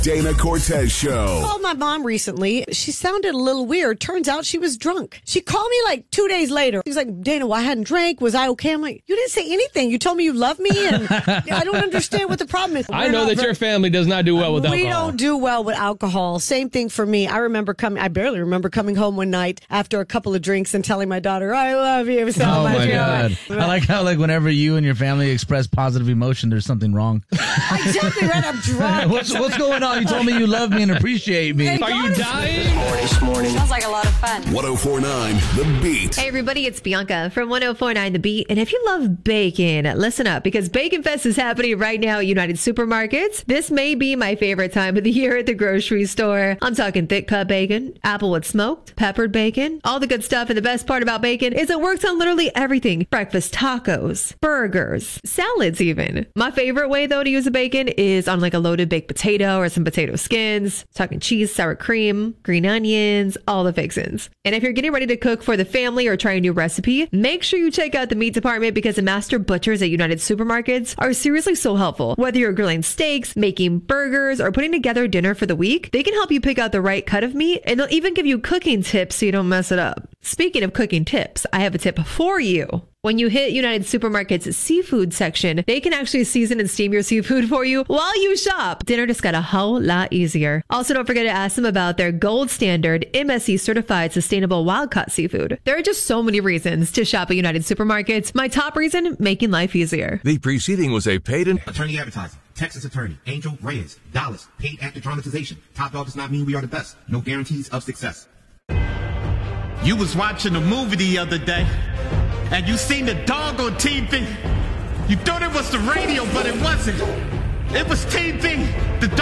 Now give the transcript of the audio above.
Dana Cortez Show. I called my mom recently. She sounded a little weird. Turns out she was drunk. She called me like 2 days later. She's like, Dana, well, I hadn't drank. Was I okay? I'm like, you didn't say anything. You told me you love me, and I don't understand what the problem is. I know that your family does not do well with alcohol. We don't do well with alcohol. Same thing for me. I barely remember coming home one night after a couple of drinks and telling my daughter, I love you so much. Oh, my God. I like how, whenever you and your family express positive emotion, there's something wrong. Exactly right. I'm drunk. What's going on? You told me you love me and appreciate me. Are you dying? Morning. Sounds like a lot of fun. 104.9 The Beat. Hey everybody, it's Bianca from 104.9 The Beat. And if you love bacon, listen up, because Bacon Fest is happening right now at United Supermarkets. This may be my favorite time of the year at the grocery store. I'm talking thick cut bacon, applewood smoked, peppered bacon, all the good stuff. And the best part about bacon is it works on literally everything. Breakfast tacos, burgers, salads even. My favorite way though to use the bacon is on a loaded baked potato or some potato skins. Talking cheese, sour cream, green onions, all the fixins. And if you're getting ready to cook for the family or try a new recipe, make sure you check out the meat department, because the master butchers at United Supermarkets are seriously so helpful. Whether you're grilling steaks, making burgers, or putting together dinner for the week, they can help you pick out the right cut of meat, and they'll even give you cooking tips so you don't mess it up. Speaking of cooking tips, I have a tip for you. When you hit United Supermarket's seafood section, they can actually season and steam your seafood for you while you shop. Dinner just got a whole lot easier. Also, don't forget to ask them about their gold standard MSC certified sustainable wild-caught seafood. There are just so many reasons to shop at United Supermarkets. My top reason, making life easier. The preceding was a paid Attorney advertising. Texas attorney. Angel Reyes. Dallas. Paid after dramatization. Top dog does not mean we are the best. No guarantees of success. You was watching a movie the other day, and you seen the dog on TV. You thought it was the radio, but it wasn't. It was TV. The dog